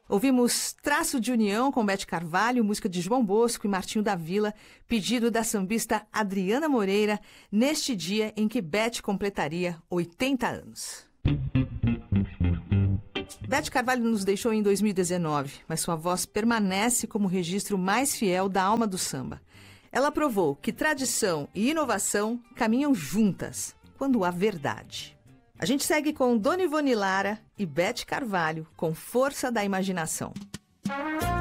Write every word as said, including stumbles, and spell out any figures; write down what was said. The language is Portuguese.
Ouvimos Traço de União com Bete Carvalho, música de João Bosco e Martinho da Vila, pedido da sambista Adriana Moreira, neste dia em que Bete completaria oitenta anos. Bete Carvalho nos deixou em dois mil e dezenove, mas sua voz permanece como o registro mais fiel da alma do samba. Ela provou que tradição e inovação caminham juntas, quando há verdade. A gente segue com Dona Ivone Lara e Bete Carvalho, com Força da Imaginação.